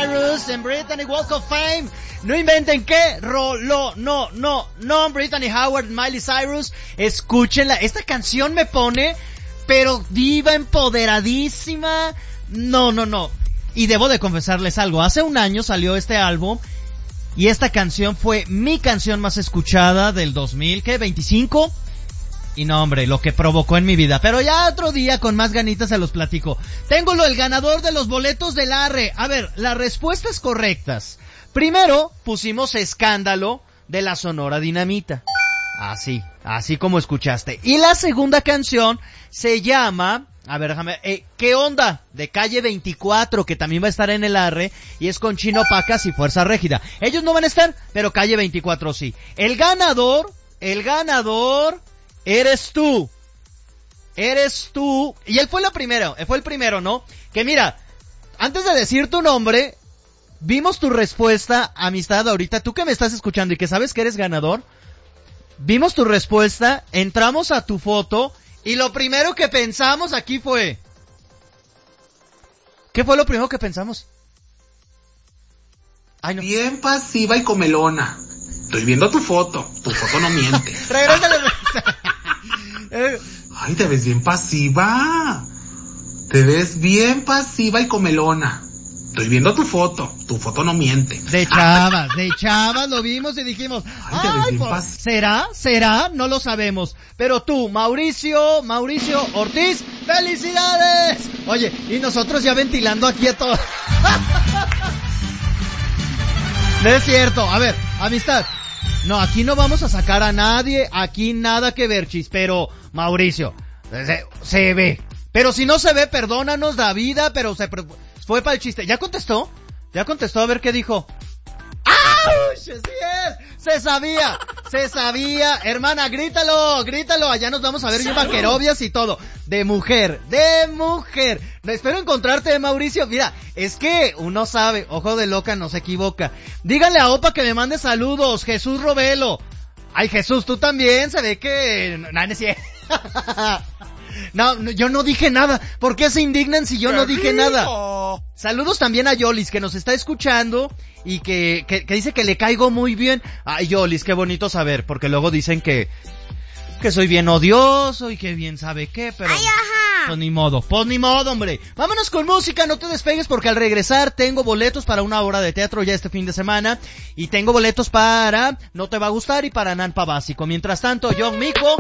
Cyrus en Brittany Walk of Fame. No inventen qué rollo, no, Brittany Howard, Miley Cyrus, escúchenla. Esta canción me pone, pero diva, empoderadísima. No. Y debo de confesarles algo, hace un año salió este álbum y esta canción fue mi canción más escuchada del 25. Y no, hombre, lo que provocó en mi vida. Pero ya otro día con más ganitas se los platico. Tengo el ganador de los boletos del Arre. A ver, las respuestas correctas. Primero pusimos Escándalo de la Sonora Dinamita. Así como escuchaste. Y la segunda canción se llama, a ver, déjame, ¿Qué onda? De Calle 24, que también va a estar en el Arre, y es con Chino Pacas y Fuerza Régida. Ellos no van a estar, pero Calle 24 sí. El ganador, eres tú. Y él fue el primero, ¿no? Que mira, antes de decir tu nombre, vimos tu respuesta, amistad, ahorita, tú que me estás escuchando y que sabes que eres ganador, vimos tu respuesta, entramos a tu foto, y lo primero que pensamos aquí fue... ¿Qué fue lo primero que pensamos? Ay, no. Bien pasiva y comelona. Estoy viendo tu foto no miente. Regrésale. Ay, te ves bien pasiva. Te ves bien pasiva y comelona. Estoy viendo tu foto no miente. De chavas lo vimos y dijimos, ay, ¿será? No lo sabemos. Pero tú, Mauricio Ortiz, ¡felicidades! Oye, y nosotros ya ventilando aquí a todos. No es cierto, a ver, amistad. No, aquí no vamos a sacar a nadie, aquí nada que ver, chis, pero Mauricio, se ve. Pero si no se ve, perdónanos, David, pero fue para el chiste. ¿Ya contestó? A ver qué dijo. ¡Auch! ¡Sí es! Se sabía. Hermana, grítalo. Allá nos vamos a ver bien vaquerobias y todo. De mujer. Espero encontrarte, Mauricio. Mira, es que uno sabe, ojo de loca no se equivoca. Díganle a Opa que me mande saludos. Jesús Robelo. Ay, Jesús, tú también. Se ve que... No, yo no dije nada. ¿Por qué se indignan si yo no dije nada? Saludos también a Yolis, que nos está escuchando y que dice que le caigo muy bien. Ay, Yolis, qué bonito saber, porque luego dicen que soy bien odioso y que bien sabe qué, pero... ¡Ay, ajá! Pues ni modo, hombre. Vámonos con música, no te despegues, porque al regresar tengo boletos para una obra de teatro ya este fin de semana, y tengo boletos para No Te Va a Gustar y para Nampa Básico. Mientras tanto, John Mico